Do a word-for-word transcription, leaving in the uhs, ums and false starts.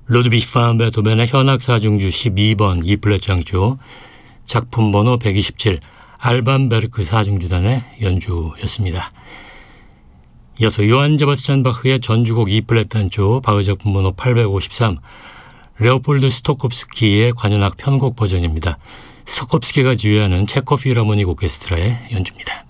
루드비히 반 베토벤의 현악 사중주 십이 번 이 플랫 장조, 작품 번호 백이십칠 알반 베르크 사중주단의 연주였습니다. 이어서 요한 제바스찬 바흐의 전주곡 이 플랫 단조 바흐 작품 번호 팔백오십삼 레오폴드 스토콥스키의 관현악 편곡 버전입니다. 스토콥스키가 지휘하는 체코 필하모닉 오케스트라의 연주입니다.